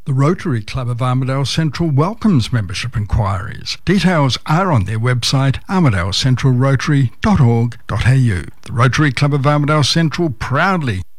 The Rotary Club of Armidale Central welcomes membership inquiries. Details are on their website armidalecentralrotary.org.au. The Rotary Club of Armidale Central proudly